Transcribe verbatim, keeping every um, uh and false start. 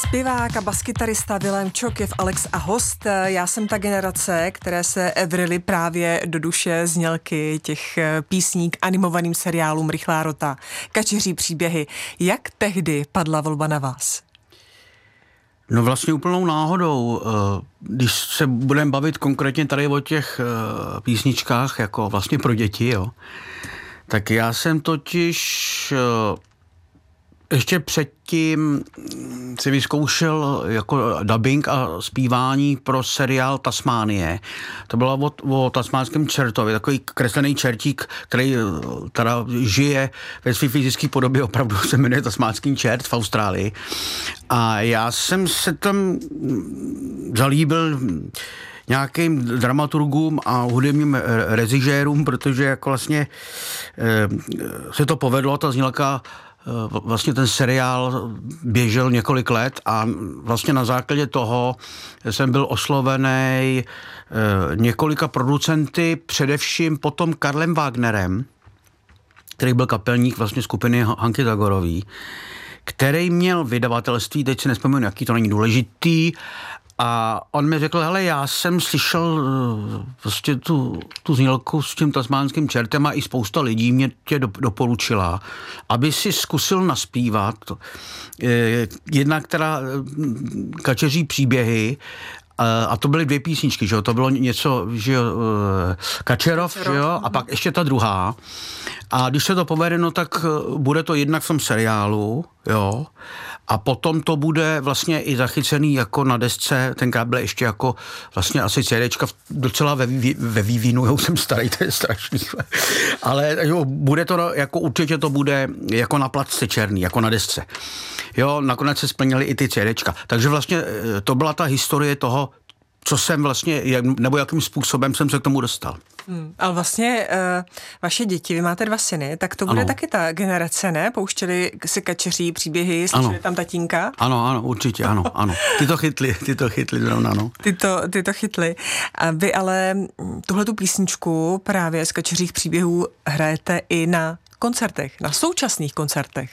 Zpěvák a baskytarista Vilém Čok je v Alex a host. Já jsem ta generace, které se vryly právě do duše znělky těch písní k animovaným seriálům Rychlá rota, Kačeří příběhy. Jak tehdy padla volba na vás? No vlastně úplnou náhodou. Když se budeme bavit konkrétně tady o těch písničkách jako vlastně pro děti, jo, tak já jsem totiž ještě předtím si vyzkoušel jako dubbing a zpívání pro seriál Tasmánie. To bylo o, o tasmánském čertovi, takový kreslený čertík, který teda žije ve své fyzické podobě, opravdu se jmenuje tasmánský čert v Austrálii. A já jsem se tam zalíbil nějakým dramaturgům a hudebním režisérům, protože jako vlastně se to povedlo, ta znělka, vlastně ten seriál běžel několik let a vlastně na základě toho jsem byl oslovený několika producenty, především potom Karlem Wagnerem, který byl kapelník vlastně skupiny Hanky Zagorový, který měl vydavatelství, teď si nespomínám, jaký, to není důležitý, a on mi řekl, hele, já jsem slyšel prostě tu, tu znělku s tím tasmánským čertem a i spousta lidí mě tě do, doporučila, aby si zkusil naspívat. Jedna, která Kačeří příběhy, a to byly dvě písničky, že jo, to bylo něco, že jo, Kačerov, že jo, a pak ještě ta druhá. A když se to povede, no tak bude to jednak v tom seriálu, jo, a potom to bude vlastně i zachycený jako na desce, tenkrát byl ještě jako vlastně asi CDčka docela ve, ve vývinu, já už jsem starý, to je strašný, ale jo, bude to jako určitě to bude jako na placce černý, jako na desce. Jo, nakonec se splnily i ty CDčka. Takže vlastně to byla ta historie toho, co jsem vlastně, nebo jakým způsobem jsem se k tomu dostal. Hmm, ale vlastně uh, vaše děti, vy máte dva syny, tak to bude ano. taky ta generace, ne? Pouštěli si Kačeří příběhy, slyšeli ano. tam tatínka? Ano, ano, určitě, ano, ano. Ty to chytli, ty to chytli zrovna, no. Ty to, ty to chytli. A vy ale tuhletu písničku právě z Kačeřích příběhů hrajete i na koncertech, na současných koncertech.